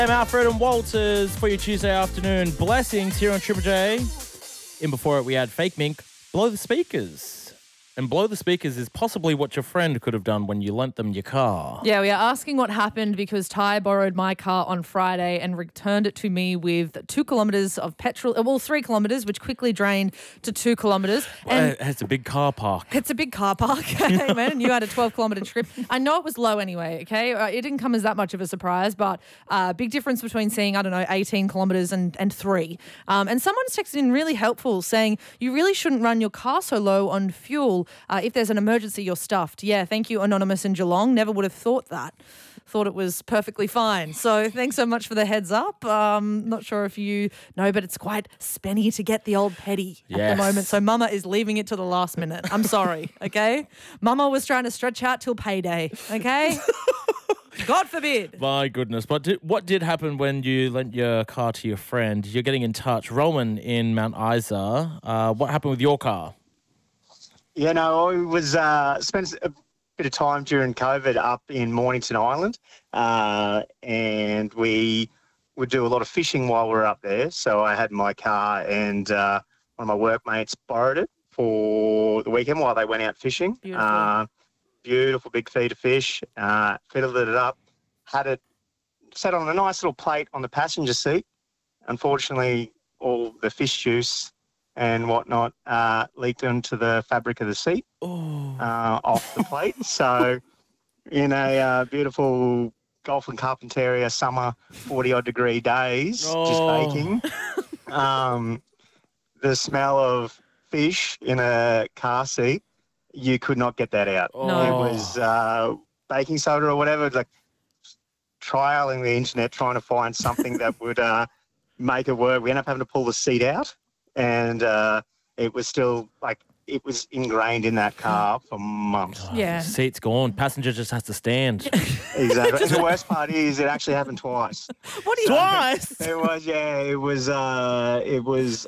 I'm Alfred and Walters for your Tuesday afternoon. Blessings here on Triple J. In before it, we had Fake Mink, Blow the Speakers. And blow the speakers is possibly what your friend could have done when you lent them your car. Yeah, we are asking what happened because Ty borrowed my car on Friday and returned it to me with 2 kilometres of petrol, 3 kilometres, which quickly drained to 2 kilometres. And it's a big car park. It's a big car park, okay, man, and you had a 12-kilometre trip. I know it was low anyway, okay? It didn't come as that much of a surprise, but big difference between seeing, 18 kilometres and 3. And someone's texted in really helpful saying, you really shouldn't run your car so low on fuel. If there's an emergency, you're stuffed. Yeah, thank you, Anonymous in Geelong. Never would have thought that. Thought it was perfectly fine. So thanks so much for the heads up. Not sure if you know, but it's quite spenny to get the old petty at the moment. So Mama is leaving it to the last minute. I'm sorry, okay? Mama was trying to stretch out till payday, okay? God forbid. My goodness. But what did happen when you lent your car to your friend? You're getting in touch. Rowan in Mount Isa, what happened with your car? Yeah, no, I was spent a bit of time during COVID up in Mornington Island, and we would do a lot of fishing while we were up there. So I had my car, and one of my workmates borrowed it for the weekend while they went out fishing. Beautiful big feed of fish. Fiddled it up, had it set on a nice little plate on the passenger seat. Unfortunately, all the fish juice and whatnot leaked into the fabric of the seat off the plate. So in a beautiful Golf and Carpentaria summer 40-odd degree days, just baking, the smell of fish in a car seat, you could not get that out. No. It was baking soda or whatever, like trialing the internet, trying to find something that would make it work. We ended up having to pull the seat out. And it was still it was ingrained in that car for months. Yeah. Seat's gone. Passenger just has to stand. Exactly. The worst part is it actually happened twice. What do you Twice? It was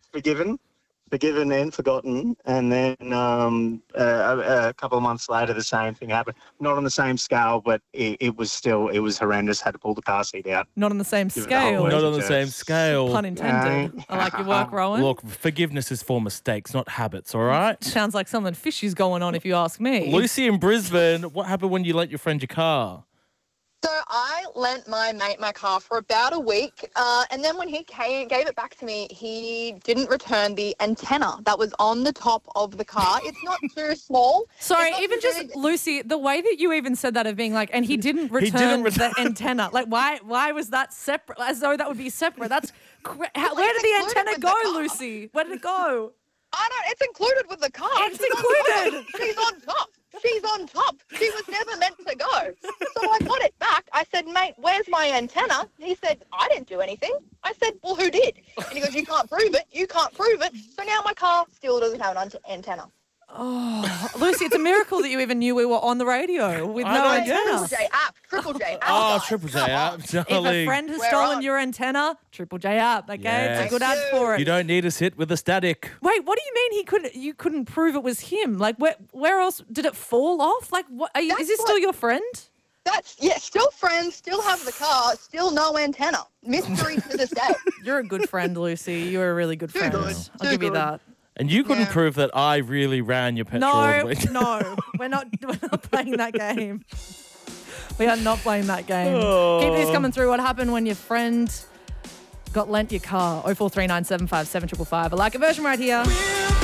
forgiven and forgotten, and then a couple of months later the same thing happened. Not on the same scale, but it was horrendous. Had to pull the car seat out. Not on the same Give it the whole scale. works. Not on the same scale. Pun intended. I like your work, Rowan. Look, forgiveness is for mistakes, not habits, all right? Sounds like something fishy's going on if you ask me. Lucy in Brisbane, what happened when you lent your friend your car? So I lent my mate my car for about a week, and then when he gave it back to me, he didn't return the antenna that was on the top of the car. It's not too small. Sorry, even just, Lucy, the way that you even said that of being like, and he didn't return the antenna. Like, why was that separate? As though that would be separate. That's where did the antenna go, Lucy? Where did it go? I don't. It's included with the car. It's included. She's on top. She's on top. She was never meant to go. So I got it back. I said, mate, where's my antenna? He said, I didn't do anything. I said, well, who did? And he goes, you can't prove it. You can't prove it. So now my car still doesn't have an antenna. Oh, Lucy, it's a miracle that you even knew we were on the radio with no antenna. Triple J app. Oh, Triple J app, If darling. a friend has We're stolen on. your antenna, Triple J app, okay? Yes. It's a good ad for it. You don't need to sit with a static. Wait, what do you mean you couldn't prove it was him? Like, where else did it fall off? Like, what? Is this still your friend? Still friends, still have the car, still no antenna. Mystery to this day. You're a good friend, Lucy. You're a really good friend. good. I'll give you that. And you couldn't Yeah. prove that I really ran your petrol. No, we're not playing that game. We are not playing that game. Oh. Keep these coming through. What happened when your friend got lent your car? 0439757555. I like a version right here.